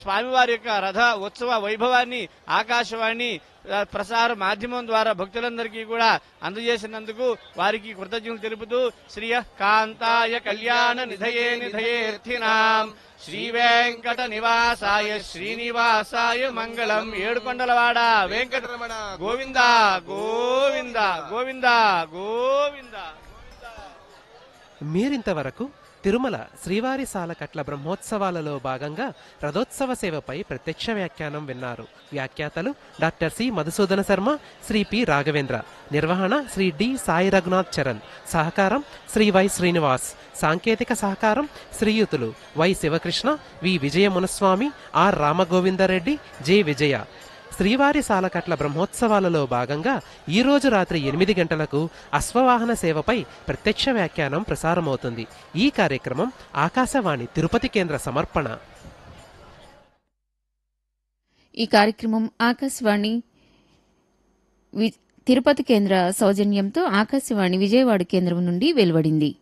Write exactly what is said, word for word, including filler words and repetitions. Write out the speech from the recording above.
స్వామివారి యొక్క రథ ఉత్సవ వైభవాన్ని ఆకాశవాణి ప్రసార మాధ్యమం ద్వారా భక్తులందరికీ కూడా అందజేసినందుకు వారికి కృతజ్ఞతలు తెలుపుతూ శ్రీయ కాంతాయ కళ్యాణ నిధయే నిధయేర్థినాం శ్రీ వెంకట నివాసాయ శ్రీనివాసాయ మంగళం. ఏడుకొండలవాడ వెంకటరమణ గోవింద గోవింద గోవింద గోవింద. మీరింతవరకు తిరుమల శ్రీవారి సాలకట్ల బ్రహ్మోత్సవాలలో భాగంగా రథోత్సవ సేవపై ప్రత్యక్ష వ్యాఖ్యానం విన్నారు. వ్యాఖ్యాతలు doctor C Madhusudana Sharma, Shri P Raghavendra. నిర్వహణ శ్రీ డి సాయి రఘునాథ్ చరణ్. సహకారం శ్రీ వై శ్రీనివాస్. సాంకేతిక సహకారం శ్రీయుతులు why Sivakrishna, we Vijaya Munaswamy, are Rama Govinda Reddy, J విజయ. శ్రీవారి సాలకట్ల బ్రహ్మోత్సవాలలో భాగంగా ఈరోజు రాత్రి ఎనిమిది గంటలకు అశ్వవాహన సేవపై ప్రత్యక్ష వ్యాఖ్యానం ప్రసారమవుతుంది. ఈ కార్యక్రమం ఆకాశవాణి తిరుపతి కేంద్ర సమర్పణ. ఈ కార్యక్రమం ఆకాశవాణి తిరుపతి కేంద్ర సౌజన్యంతో ఆకాశవాణి విజయవాడ కేంద్రం నుండి వెలువడింది.